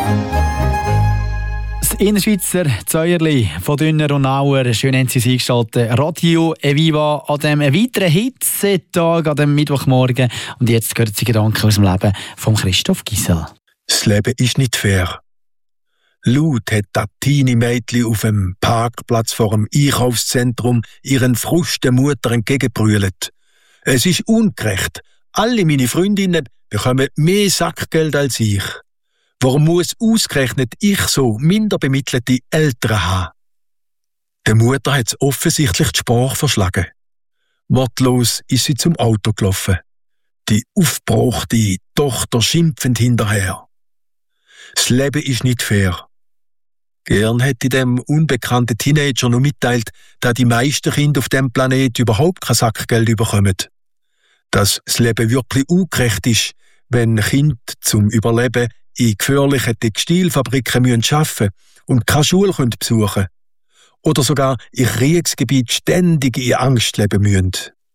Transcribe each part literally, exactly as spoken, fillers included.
Das Innerschweizer Zäuerli von Dünner und Nauer. Schön haben Sie sich eingeschaltet. Radio Eviva an diesem weiteren Hitzetag, an diesem Mittwochmorgen. Und jetzt gehört Sie Gedanken aus dem Leben von Christoph Gisel. Das Leben ist nicht fair. Laut hat das Teenie-Mädchen auf dem Parkplatz vor dem Einkaufszentrum ihren Frust der Mutter entgegengebrüllt. Es ist ungerecht. Alle meine Freundinnen bekommen mehr Sackgeld als ich. Warum muss ausgerechnet ich so minder bemittelte Eltern haben? Der Mutter hat es offensichtlich die Sprache verschlagen. Wortlos ist sie zum Auto gelaufen. Die aufgebrachte Tochter schimpfend hinterher. Das Leben ist nicht fair. Gern hätte dem unbekannten Teenager noch mitteilt, dass die meisten Kinder auf dem Planet überhaupt kein Sackgeld bekommen. Dass das Leben wirklich ungerecht ist, wenn Kinder zum Überleben in gefährlichen Textilfabriken arbeiten müssen und keine Schule besuchen können. Oder sogar in Kriegsgebieten ständig in Angst leben müssen.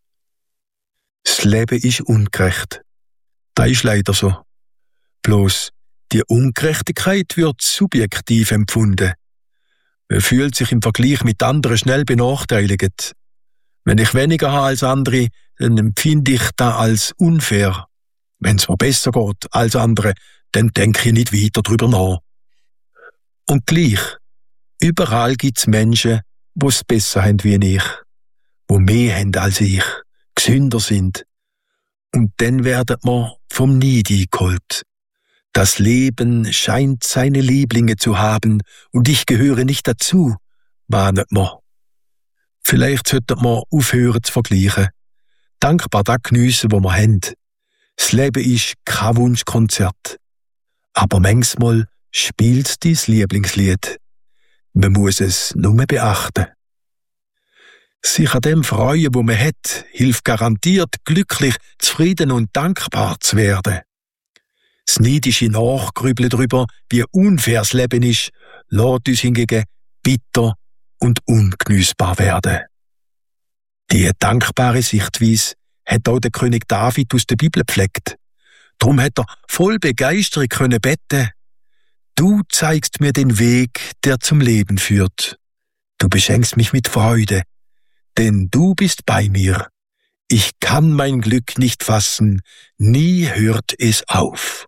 Das Leben ist ungerecht. Das ist leider so. Bloß die Ungerechtigkeit wird subjektiv empfunden. Man fühlt sich im Vergleich mit anderen schnell benachteiligt. Wenn ich weniger habe als andere, dann empfinde ich das als unfair. Wenn es mir besser geht als andere, dann denke ich nicht weiter darüber nach. Und gleich, überall gibt es Menschen, die es besser haben wie ich, die mehr haben als ich, gesünder sind. Und dann werden wir vom Neid eingeholt. Das Leben scheint seine Lieblinge zu haben und ich gehöre nicht dazu, mahnet man. Vielleicht sollten wir aufhören zu vergleichen. Dankbar das geniessen, was wir haben. Das Leben ist kein Wunschkonzert. Aber manchmal spielt's dein Lieblingslied. Man muss es nur beachten. Sich an dem freuen, wo man hat, hilft garantiert, glücklich, zufrieden und dankbar zu werden. Das neidische Nachgrübeln darüber, wie unfair das Leben ist, lässt uns hingegen bitter und ungeniessbar werden. Die dankbare Sichtweise hat auch der König David aus der Bibel gepflegt. Darum hat er voll Begeisterung können beten. Du zeigst mir den Weg, der zum Leben führt. Du beschenkst mich mit Freude, denn du bist bei mir. Ich kann mein Glück nicht fassen, nie hört es auf.